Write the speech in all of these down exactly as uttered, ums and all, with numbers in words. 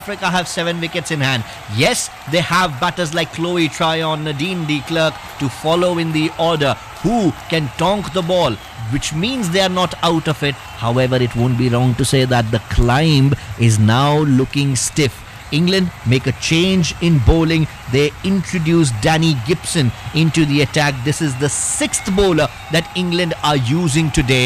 Africa have seven wickets in hand. Yes, they have batters like Chloe Tryon, Nadine de Klerk to follow in the order who can tonk the ball, which means they are not out of it. However, it won't be wrong to say that the climb is now looking stiff. England make a change in bowling. They introduce Danny Gibson into the attack. This is the sixth bowler that England are using today.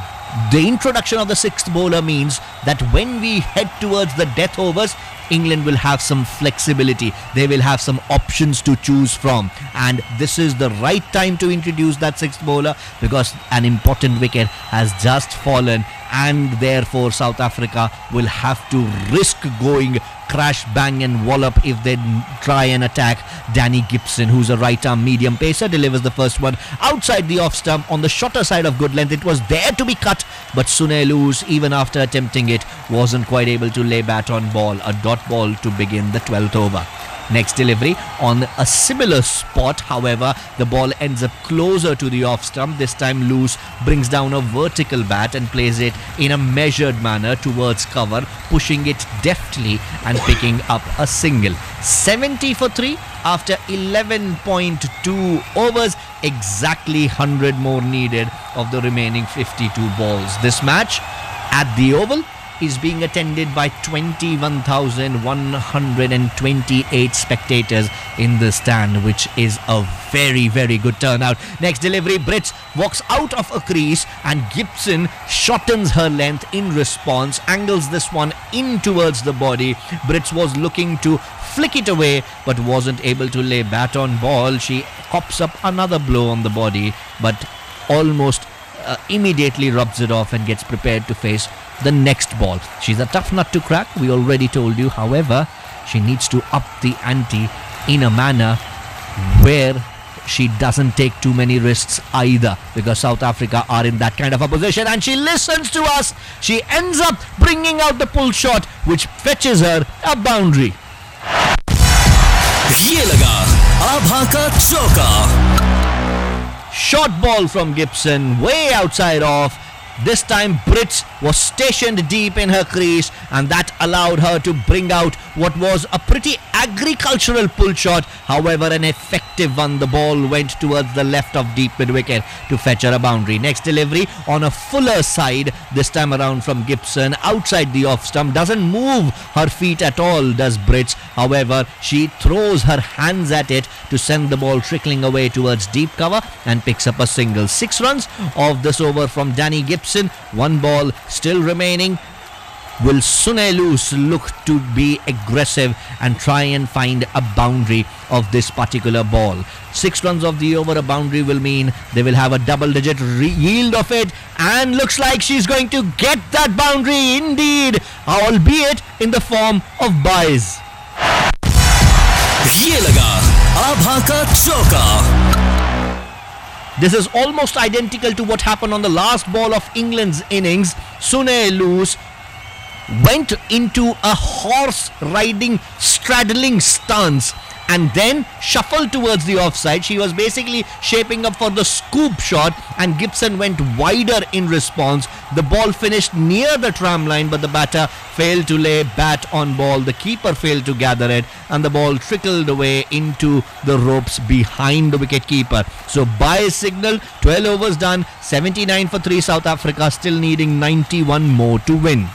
The introduction of the sixth bowler means that when we head towards the death overs, England will have some flexibility. They will have some options to choose from. And this is the right time to introduce that sixth bowler because an important wicket has just fallen and therefore South Africa will have to risk going crash, bang and wallop if they try and attack Danny Gibson, who's a right-arm medium pacer, delivers the first one outside the off-stump on the shorter side of good length. It was there to be cut, but Sunil Luz, even after attempting it, wasn't quite able to lay bat on ball. A dot ball to begin the twelfth over. Next delivery on a similar spot, however, the ball ends up closer to the off stump. This time Luz brings down a vertical bat and plays it in a measured manner towards cover, pushing it deftly and picking up a single. seventy for three after eleven point two overs, exactly one hundred more needed of the remaining fifty-two balls. This match at the Oval is being attended by twenty-one thousand one hundred twenty-eight spectators in the stand, which is a very, very good turnout. Next delivery, Brits walks out of a crease and Gibson shortens her length in response, angles this one in towards the body. Brits was looking to flick it away but wasn't able to lay bat on ball. She hops up another blow on the body but almost uh, immediately rubs it off and gets prepared to face the next ball. She's a tough nut to crack, we already told you. However, she needs to up the ante in a manner where she doesn't take too many risks either, because South Africa are in that kind of a position, and she listens to us. She ends up bringing out the pull shot, which fetches her a boundary. ये लगा आभा का चौका. Short ball from Gibson, way outside off. This time Brits was stationed deep in her crease and that allowed her to bring out what was a pretty agricultural pull shot. However, an effective one. The ball went towards the left of deep mid-wicket to fetch her a boundary. Next delivery on a fuller side, this time around from Gibson, outside the off-stump. Doesn't move her feet at all, does Brits. However, she throws her hands at it to send the ball trickling away towards deep cover and picks up a single. Six runs of this over from Danny Gibson. One ball still remaining. Will Sunil Luz look to be aggressive and try and find a boundary of this particular ball? Six runs of the over, a boundary will mean they will have a double-digit yield of it, and looks like she's going to get that boundary indeed, albeit in the form of buys. ये लगा आभा का चौका. This is almost identical to what happened on the last ball of England's innings. Sunil Luz went into a horse riding straddling stance and then shuffled towards the offside. She was basically shaping up for the scoop shot and Gibson went wider in response. The ball finished near the tram line but the batter failed to lay bat on ball. The keeper failed to gather it and the ball trickled away into the ropes behind the wicket keeper. So by signal, twelve overs done, seventy-nine for three. South Africa still needing ninety-one more to win.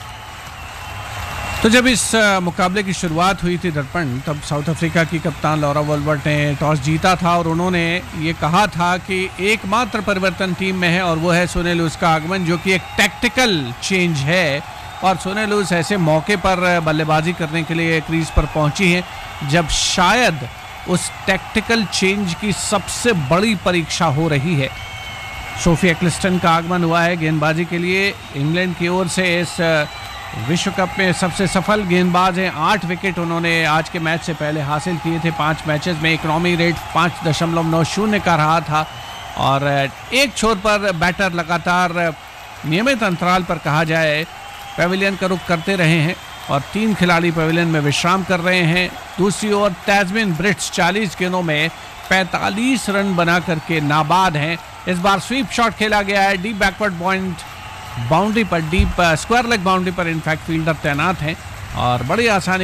तो जब इस मुकाबले की शुरुआत हुई थी दर्पण, तब साउथ अफ्रीका की कप्तान लॉरा वोल्वर्ट ने टॉस जीता था और उन्होंने ये कहा था कि एकमात्र परिवर्तन टीम में है और वो है सुनील लूज का आगमन, जो कि एक टैक्टिकल चेंज है. और सुनील लूज ऐसे मौके पर बल्लेबाजी करने के लिए क्रीज पर पहुंची हैं जब शायद उस टैक्टिकल चेंज की सबसे बड़ी परीक्षा हो रही है. सोफी एक्लिस्टन का आगमन हुआ है गेंदबाजी के लिए. इंग्लैंड की ओर से इस विश्व कप में सबसे सफल गेंदबाज हैं. आठ विकेट उन्होंने आज के मैच से पहले हासिल किए थे. पांच मैचेस में इकनॉमी रेट पाँच दशमलव नौ शून्य का रहा था और एक छोर पर बैटर लगातार नियमित अंतराल पर कहा जाए पेविलियन का रुख करते रहे हैं और तीन खिलाड़ी पेविलियन में विश्राम कर रहे हैं. दूसरी ओर तैजमिन ब्रिट्स चालीस गेंदों में पैंतालीस रन बना करके नाबाद हैं. इस बार स्वीप शॉट खेला गया है डीप बैकवर्ड पॉइंट बाउंड्री पर, डीप स्क्वायर लेग बाउंड्री पर इनफैक्ट फील्डर तैनात हैं और बड़ी आसानी